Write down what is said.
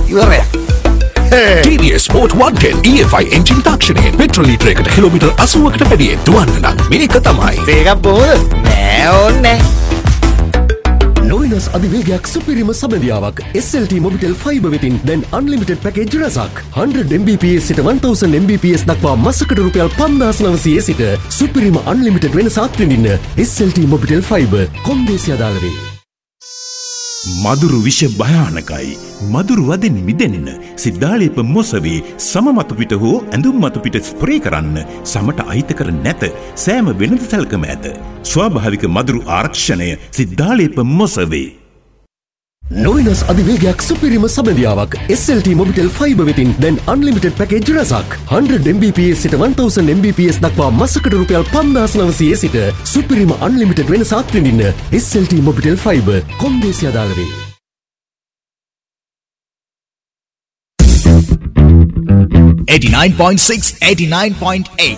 ඉවරයි. TVS Sport 110 EFI engine තාක්ෂණයෙන් petrol ලීටරයකට kilometre 80කට වැඩිය දුවන්න නම් මේක තමයි. ඒකක් බොහොමද? නෑ ඕනේ. නොවිනස් අධිවේගයක් සුපිරිම සබඳියාවක් SLT Mobitel Fiber වෙතින් දැන් unlimited package රසක් 100 Mbps සිට 1000 Mbps දක්වා මාසකට රුපියල් 5900 සිට සුපිරිම unlimited වෙනසක් විඳින්න SLT Mobitel Fiber කොන්දේසි අදාළ වේ. මදුරු විෂ භයානකයි. මදුරු වදින් මිදෙන්න සිද්ධාලේප මොසවේ සම මතු පිට හෝ ඇඳුම් මතු පිට ස්ප්‍රේ කරන්න. සමට අහිතකර නැත. සෑම වෙළඳ සැලකම ඇත. ස්වාභාවික මදුරු ආරක්ෂණය සිද්ධාලේප මොසවේ. නොවිනස් අධිවේගයක් සුපිරිම සබඳියාවක් SLT Mobitel Fiber වෙතින් දැන් unlimited package රසක් 100 Mbps සිට 1000 Mbps දක්වා මාසකට රුපියල් 5900 සිට සුපිරිම unlimited වෙනසක් විඳින්න SLT Mobitel Fiber කොන්දේසි අදාළ වේ. 89.6 89.8